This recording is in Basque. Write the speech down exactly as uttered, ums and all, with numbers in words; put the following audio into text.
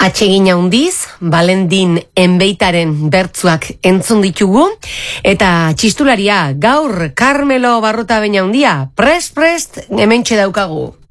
Atsegin handiz, Balendin Enbeitaren bertzuak entzun ditugu, eta txistularia gaur Carmelo Barrota Beñaundia, prest-prest hementxe daukagu.